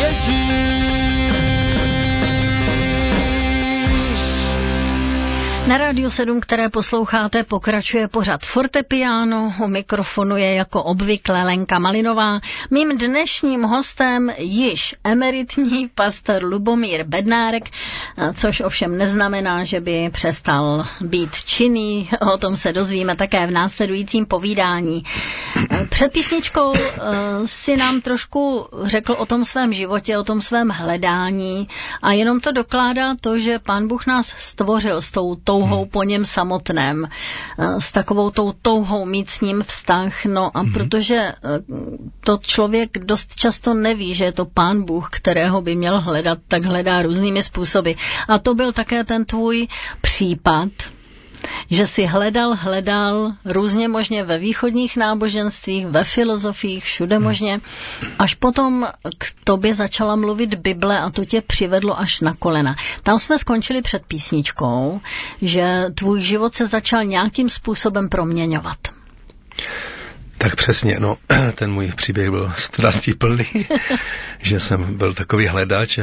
Na Rádiu 7, které posloucháte, pokračuje pořad Fortepiano. U mikrofonu je jako obvykle Lenka Malinová. Mým dnešním hostem již emeritní pastor Lubomír Bednárek, což ovšem neznamená, že by přestal být činný. O tom se dozvíme také v následujícím povídání. Před písničkou si nám trošku řekl o tom svém životě, o tom svém hledání a jenom to dokládá to, že Pán Bůh nás stvořil s tou touhou po něm samotném, s takovou tou touhou mít s ním vztah. No a protože to člověk dost často neví, že je to Pán Bůh, kterého by měl hledat, tak hledá různými způsoby. A to byl také ten tvůj případ, že si hledal různě možně ve východních náboženstvích, ve filozofiích, všude možně, až potom k tobě začala mluvit Bible a to tě přivedlo až na kolena. Tam jsme skončili před písničkou, že tvůj život se začal nějakým způsobem proměňovat. Tak přesně, no, ten můj příběh byl strastiplný, že jsem byl takový hledač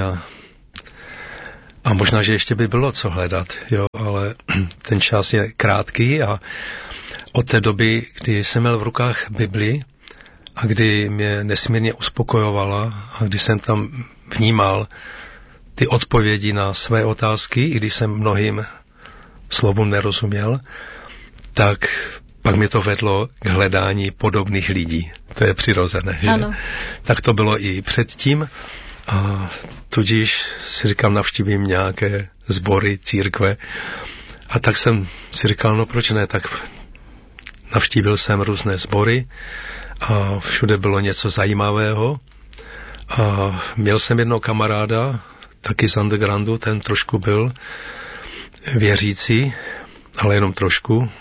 a možná, že ještě by bylo co hledat, jo, ale ten čas je krátký a od té doby, kdy jsem měl v rukách Bibli a kdy mě nesmírně uspokojovala a kdy jsem tam vnímal ty odpovědi na své otázky, i když jsem mnohým slovům nerozuměl, tak pak mě to vedlo k hledání podobných lidí. To je přirozené, že? Ano. Tak to bylo i předtím. A tudíž si říkám, navštívím nějaké sbory, církve. A tak jsem si říkal, no proč ne, tak navštívil jsem různé sbory a všude bylo něco zajímavého. A měl jsem jednoho kamaráda, taky z undergroundu, ten trošku byl věřící, ale jenom trošku.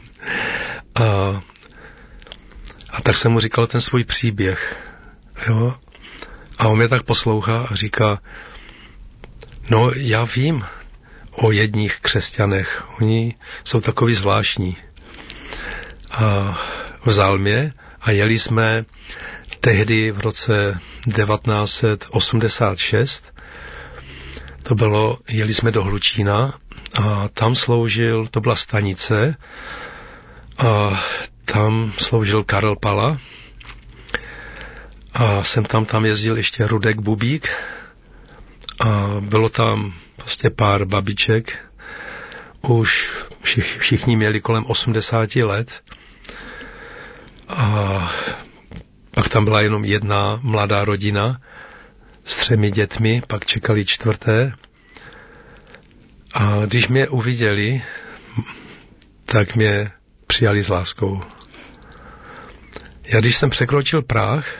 A tak jsem mu říkal ten svůj příběh, jo. A on mě tak poslouchá a říká, no já vím o jedních křesťanech, oni jsou takový zvláštní. A vzal mě a jeli jsme tehdy v roce 1986, jeli jsme do Hlučína a tam sloužil, to byla stanice, a tam sloužil Karel Pala, a jsem tam jezdil ještě Rudek Bubík a bylo tam prostě pár babiček, už všichni měli kolem 80 let a pak tam byla jenom jedna mladá rodina s 3 dětmi, pak čekali 4. A když mě uviděli, tak mě přijali s láskou. Já když jsem překročil práh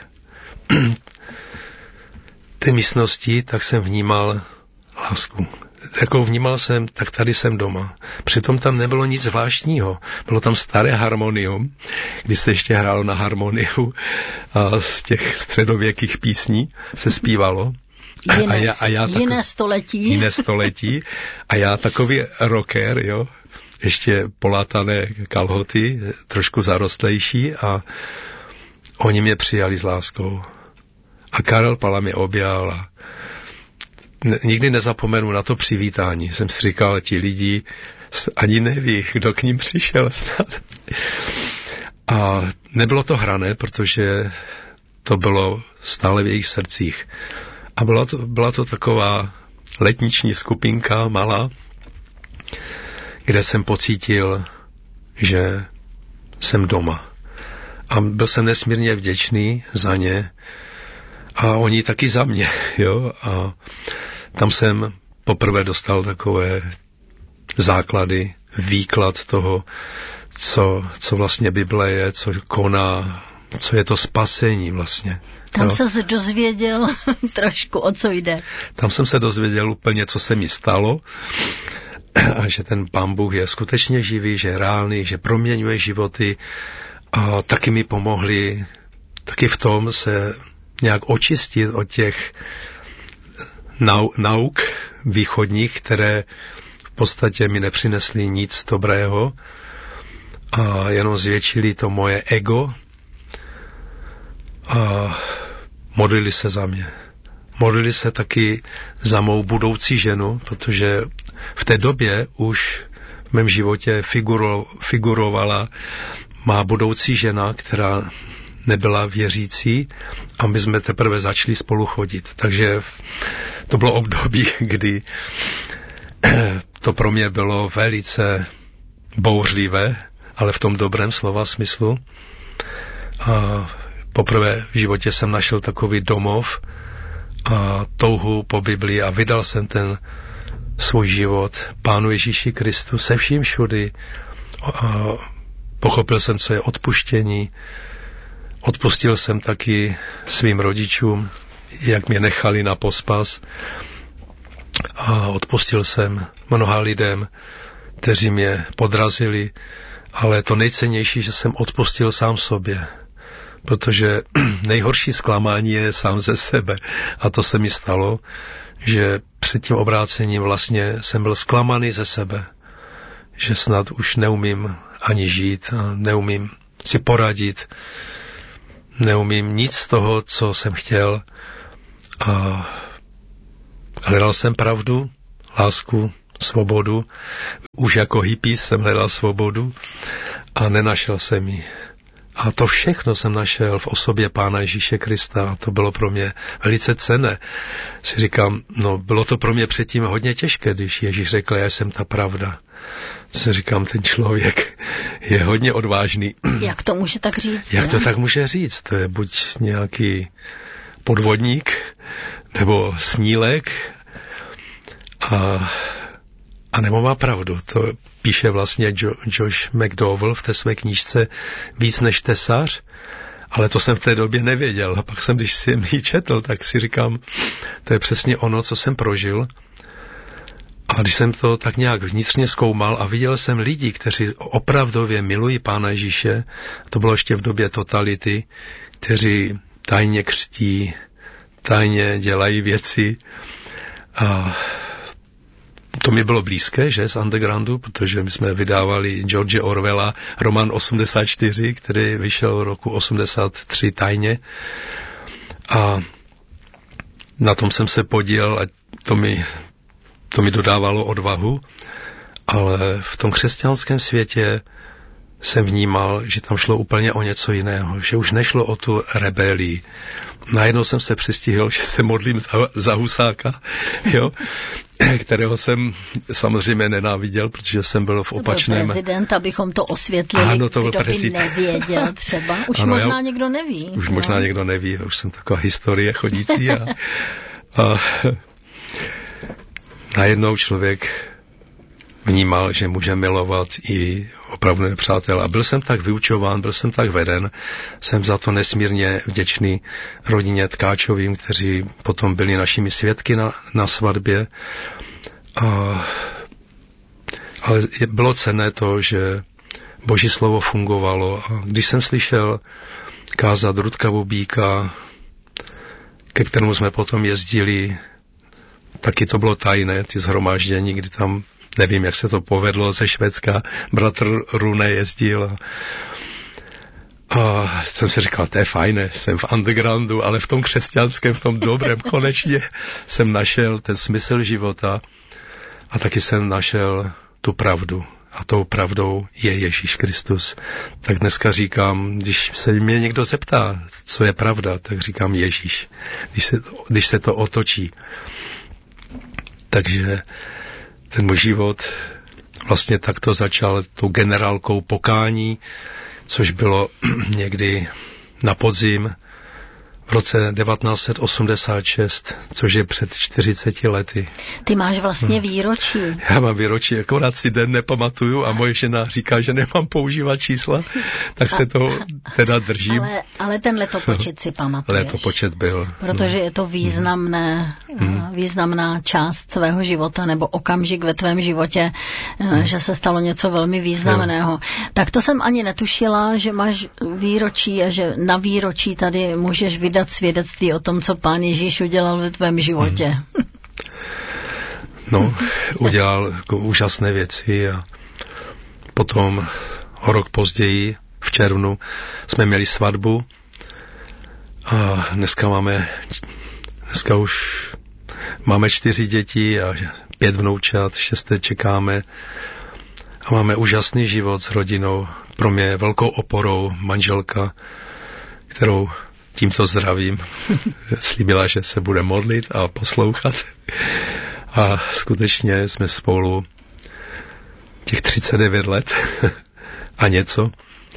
té místnosti, tak jsem vnímal lásku. Jako vnímal jsem, tak tady jsem doma. Přitom tam nebylo nic zvláštního. Bylo tam staré harmonium, kdy se ještě hrálo na harmoniu a z těch středověkých písní se zpívalo. Jiné století. A já takový rocker, jo, ještě polátané kalhoty, trošku zarostlejší a oni mě přijali s láskou. A Karel Pala mě objal a nikdy nezapomenu na to přivítání. Jsem si říkal, ti lidi ani neví, kdo k ním přišel snad. A nebylo to hrané, protože to bylo stále v jejich srdcích. A byla to taková letniční skupinka malá, kde jsem pocítil, že jsem doma. A byl jsem nesmírně vděčný za ně a oni taky za mě, jo. A tam jsem poprvé dostal takové základy, výklad toho, co vlastně Bible je, co koná, co je to spasení vlastně. Tam se dozvěděl trošku, o co jde. Tam jsem se dozvěděl úplně, co se mi stalo a že ten Pán Bůh je skutečně živý, že je reálný, že proměňuje životy a taky mi pomohli taky v tom se nějak očistit od těch nauk východních, které v podstatě mi nepřinesly nic dobrého a jenom zvětšili to moje ego a modlili se za mě. modlili se taky za mou budoucí ženu, protože v té době už v mém životě figurovala má budoucí žena, která nebyla věřící a my jsme teprve začali spolu chodit. Takže to bylo období, kdy to pro mě bylo velice bouřlivé, ale v tom dobrém slova smyslu. A poprvé v životě jsem našel takový domov a touhu po Biblii a vydal jsem ten svůj život Pánu Ježíši Kristu se vším všudy. A pochopil jsem, co je odpuštění. Odpustil jsem taky svým rodičům, jak mě nechali na pospas. A odpustil jsem mnoha lidem, kteří mě podrazili, ale to nejcennější, že jsem odpustil sám sobě, protože nejhorší zklamání je sám ze sebe. A to se mi stalo, že před tím obrácením vlastně jsem byl zklamaný ze sebe, že snad už neumím ani žít a neumím si poradit, neumím nic z toho, co jsem chtěl. A hledal jsem pravdu, lásku, svobodu. Už jako hippie jsem hledal svobodu a nenašel jsem ji. A to všechno jsem našel v osobě Pána Ježíše Krista. To bylo pro mě velice cenné. Si říkám, bylo to pro mě předtím hodně těžké, když Ježíš řekl, já jsem ta pravda. Si říkám, ten člověk je hodně odvážný. Jak to může tak říct? Jak to tak může říct? To je buď nějaký podvodník, nebo snílek, a nebo má pravdu. To píše vlastně Josh McDowell v té své knížce Víc než tesař, ale to jsem v té době nevěděl. A pak když jsem ji četl, tak si říkám, to je přesně ono, co jsem prožil. A když jsem to tak nějak vnitřně zkoumal a viděl jsem lidi, kteří opravdově milují Pána Ježíše, to bylo ještě v době totality, kteří tajně křtí, tajně dělají věci. A to mi bylo blízké, že, z undergroundu, protože my jsme vydávali George Orwella, Roman 84, který vyšel v roku 83 tajně. A na tom jsem se podílel a to mi dodávalo odvahu, ale v tom křesťanském světě jsem vnímal, že tam šlo úplně o něco jiného, že už nešlo o tu rebelii. Najednou jsem se přistihl, že se modlím za Husáka, jo, kterého jsem samozřejmě nenáviděl, protože jsem byl v opačném... To byl prezident, abychom to osvětlili, ano, to kdo by nevěděl třeba. Už ano, možná někdo neví. Už možná někdo neví, už jsem taková historie chodící a najednou člověk vnímal, že může milovat i opravdu nepřátel. A byl jsem tak vyučován, byl jsem tak veden, jsem za to nesmírně vděčný rodině Tkáčovým, kteří potom byli našimi svědky na svatbě. Ale bylo cenné to, že Boží slovo fungovalo. A když jsem slyšel kázat Rudka Bubíka, ke kterému jsme potom jezdili, taky to bylo tajné, ty shromáždění, kdy tam, nevím, jak se to povedlo ze Švédska, bratr Rune jezdil a jsem si říkal, to je fajné, jsem v undergroundu, ale v tom křesťanském, v tom dobrém, konečně jsem našel ten smysl života a taky jsem našel tu pravdu. A tou pravdou je Ježíš Kristus. Tak dneska říkám, když se mě někdo zeptá, co je pravda, tak říkám Ježíš, když se to otočí. Takže ten můj život vlastně takto začal tou generálkou pokání, což bylo někdy na podzim v roce 1986, což je před 40 lety. Ty máš vlastně výročí. Já mám výročí, akorát si den nepamatuju a moje žena říká, že nemám používat čísla, tak se to teda držím. Ale ten letopočet si pamatuješ. Letopočet byl. Protože je to významná část tvého života nebo okamžik ve tvém životě, že se stalo něco velmi významného. Tak to jsem ani netušila, že máš výročí a že na výročí tady můžeš vydat svědectví o tom, co Pán Ježíš udělal ve tvém životě. No, udělal jako úžasné věci a potom o rok později, v červnu, jsme měli svatbu a dneska máme Dneska už máme 4 děti a 5 vnoučat, 6 čekáme a máme úžasný život s rodinou. Pro mě je velkou oporou manželka, kterou tímto zdravím. Slíbila, že se bude modlit a poslouchat. A skutečně jsme spolu těch 39 let a něco.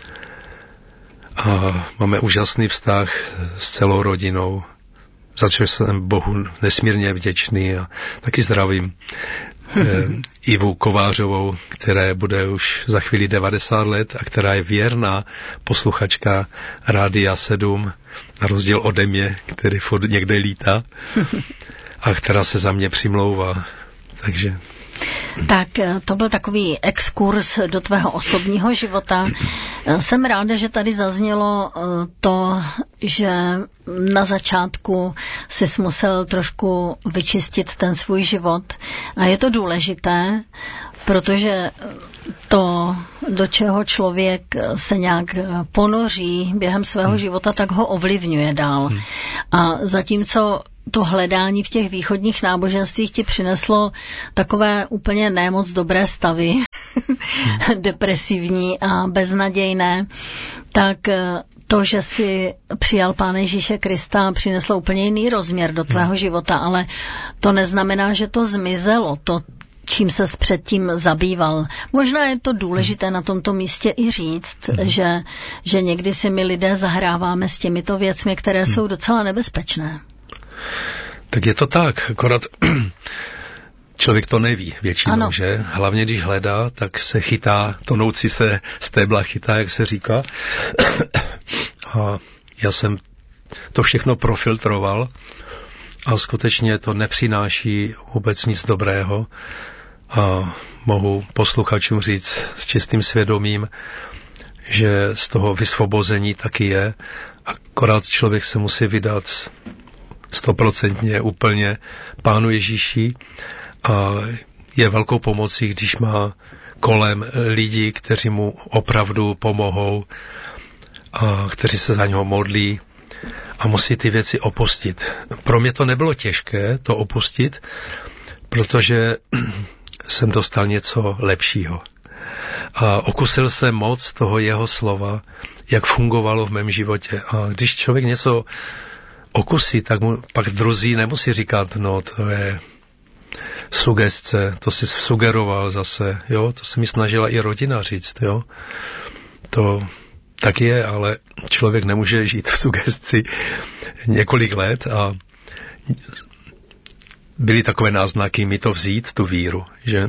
A máme úžasný vztah s celou rodinou, za což jsem Bohu nesmírně vděčný a taky zdravím Ivu Kovářovou, která bude už za chvíli 90 let a která je věrná posluchačka Rádia 7, na rozdíl ode mě, který furt někde lítá a která se za mě přimlouvá. Takže... Tak to byl takový exkurs do tvého osobního života. Jsem ráda, že tady zaznělo to, že na začátku jsi musel trošku vyčistit ten svůj život. A je to důležité, protože to, do čeho člověk se nějak ponoří během svého života, tak ho ovlivňuje dál. A zatímco to hledání v těch východních náboženstvích ti přineslo takové úplně nemoc dobré stavy, depresivní a beznadějné, tak to, že si přijal Pána Ježíše Krista, přineslo úplně jiný rozměr do tvého života, ale to neznamená, že to zmizelo, to, čím ses předtím zabýval. Možná je to důležité na tomto místě i říct, že někdy si my lidé zahráváme s těmito věcmi, které jsou docela nebezpečné. Tak je to tak, akorát člověk to neví většinou, ano. Že? Hlavně když hledá, tak se chytá, tonoucí se stébla chytá, jak se říká. A já jsem to všechno profiltroval a skutečně to nepřináší vůbec nic dobrého. A mohu posluchačům říct s čistým svědomím, že z toho vysvobození taky je. Akorát člověk se musí vydat 100% úplně Pánu Ježíši a je velkou pomocí, když má kolem lidi, kteří mu opravdu pomohou a kteří se za něho modlí a musí ty věci opustit. Pro mě to nebylo těžké to opustit, protože jsem dostal něco lepšího. A okusil jsem moc toho jeho slova, jak fungovalo v mém životě. A když člověk něco okusí, tak mu pak druzí nemusí říkat, no to je sugestce, to si sugeroval zase, jo, to se mi snažila i rodina říct, jo. To tak je, ale člověk nemůže žít v sugestci několik let a byly takové náznaky mi to vzít, tu víru, že?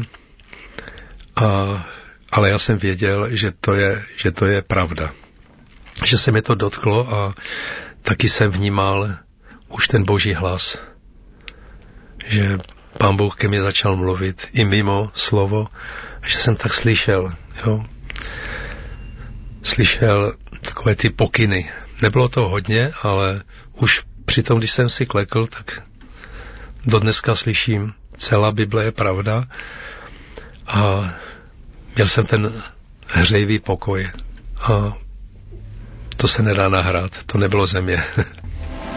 Ale já jsem věděl, že to je pravda. Že se mi to dotklo a taky jsem vnímal už ten Boží hlas. Že Pán Bůh ke mně začal mluvit i mimo slovo, že jsem tak slyšel, jo. Slyšel takové ty pokyny. Nebylo to hodně, ale už přitom, když jsem si klekl, tak dodneska slyším, celá Bible je pravda a měl jsem ten hřejivý pokoj a to se nedá nahrát, to nebylo ze mě.